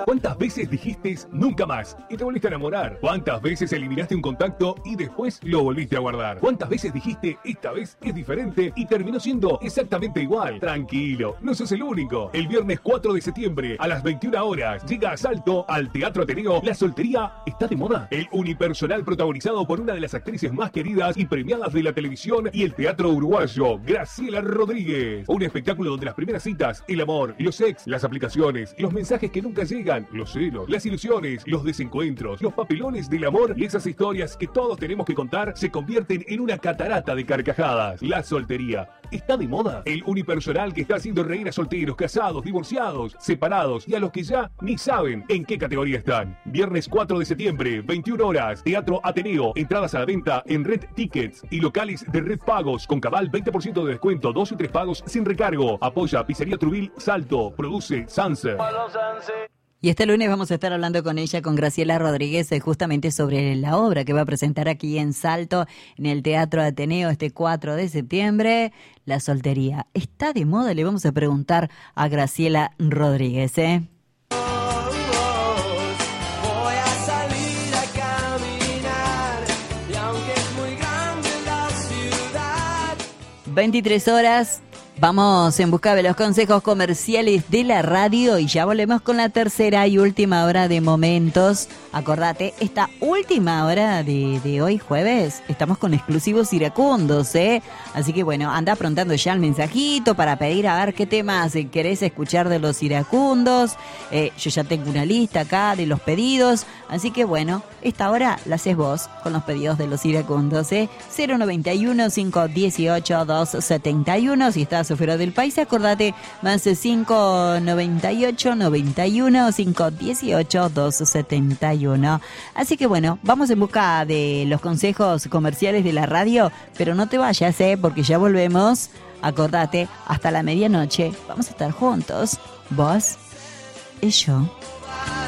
¿Cuántas veces dijiste nunca más y te volviste a enamorar? ¿Cuántas veces eliminaste un contacto y después lo volviste a guardar? ¿Cuántas veces dijiste esta vez es diferente y terminó siendo exactamente igual? Tranquilo, no sos el único. El viernes 4 de septiembre a las 21 horas llega a Salto al Teatro Ateneo La soltería está de moda. El unipersonal protagonizado por una de las actrices más queridas y premiadas de la televisión y el teatro uruguayo, Graciela Rodríguez. Un espectáculo donde las primeras citas, el amor, los ex, las aplicaciones, los mensajes que nunca llegan, los celos, las ilusiones, los desencuentros, los papelones del amor y esas historias que todos tenemos que contar se convierten en una catarata de carcajadas. La soltería está de moda. El unipersonal que está haciendo reír a solteros, casados, divorciados, separados y a los que ya ni saben en qué categoría están. Viernes 4 de septiembre, 21 horas, Teatro Ateneo. Entradas a la venta en Red Tickets y locales de Red Pagos con cabal 20% de descuento, 2 y 3 pagos sin recargo. Apoya Pizzería Trubil Salto. Produce Sanse. Y este lunes vamos a estar hablando con ella, con Graciela Rodríguez, justamente sobre la obra que va a presentar aquí en Salto, en el Teatro Ateneo, este 4 de septiembre. La soltería está de moda, le vamos a preguntar a Graciela Rodríguez, ¿eh? 23 horas. Vamos en busca de los consejos comerciales de la radio y ya volvemos con la tercera y última hora de Momentos. Acordate, esta última hora de hoy jueves estamos con exclusivos iracundos, ¿eh? Así que bueno, anda aprontando ya el mensajito para pedir a ver qué temas querés escuchar de los iracundos. Yo ya tengo una lista acá de los pedidos, así que bueno, esta hora la haces vos con los pedidos de los iracundos, ¿eh? 091-518-271 si estás fuera del país, acordate, más 598 91 518 271. Así que bueno, vamos en busca de los consejos comerciales de la radio, pero no te vayas, porque ya volvemos. Acordate, hasta la medianoche vamos a estar juntos, vos y yo.